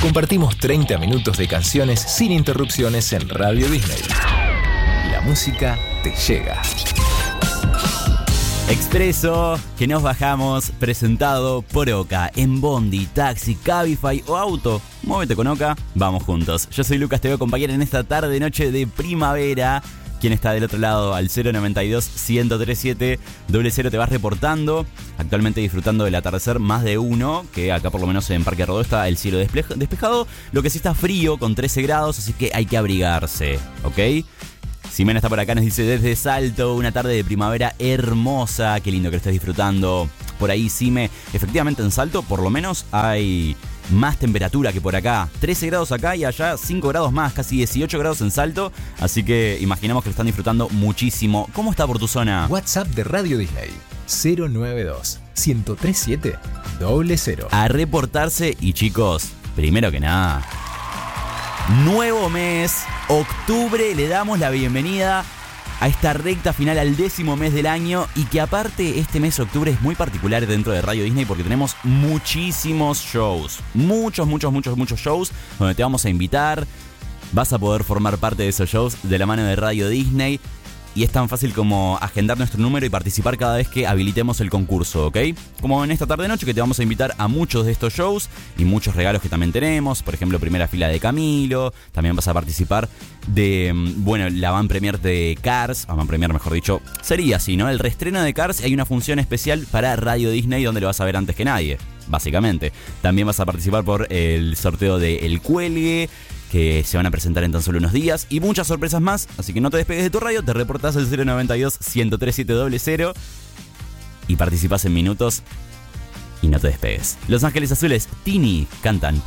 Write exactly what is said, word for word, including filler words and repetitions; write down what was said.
Compartimos treinta minutos de canciones sin interrupciones en Radio Disney. La música te llega. Expreso, que nos bajamos, presentado por Oca. En Bondi, taxi, Cabify o auto, muévete con Oca, vamos juntos. Yo soy Lucas, te voy a acompañar en esta tarde, noche de primavera. ¿Quién está del otro lado? Al cero noventa y dos, uno cero siete, cero cero te vas reportando. Actualmente disfrutando del atardecer más de uno, que acá por lo menos en Parque Rodó está el cielo despeja- despejado. Lo que sí está frío, con trece grados, así que hay que abrigarse, ¿ok? Ximena está por acá, nos dice desde Salto, una tarde de primavera hermosa. Qué lindo que lo estés disfrutando por ahí, Xime. Efectivamente en Salto por lo menos hay más temperatura que por acá. trece grados acá y allá cinco grados más, casi dieciocho grados en Salto. Así que imaginamos que lo están disfrutando muchísimo. ¿Cómo está por tu zona? WhatsApp de Radio Disney, cero nueve dos, uno tres siete, cero cero. A reportarse y chicos, primero que nada, nuevo mes, octubre, le damos la bienvenida a esta recta final, al décimo mes del año, y que aparte este mes de octubre es muy particular dentro de Radio Disney porque tenemos muchísimos shows, muchos, muchos, muchos, muchos shows donde te vamos a invitar, vas a poder formar parte de esos shows de la mano de Radio Disney. Y es tan fácil como agendar nuestro número y participar cada vez que habilitemos el concurso, ¿ok? Como en esta tarde-noche que te vamos a invitar a muchos de estos shows y muchos regalos que también tenemos. Por ejemplo, primera fila de Camilo. También vas a participar de, bueno, la van premier de Cars. La van premier, mejor dicho, sería así, ¿no? El reestreno de Cars, y hay una función especial para Radio Disney donde lo vas a ver antes que nadie, básicamente. También vas a participar por el sorteo de El Cuelgue, que se van a presentar en tan solo unos días, y muchas sorpresas más. Así que no te despegues de tu radio, te reportás al cero noventa y dos, uno tres siete, cero cero y participás en minutos y no te despegues. Los Ángeles Azules, Tini, cantan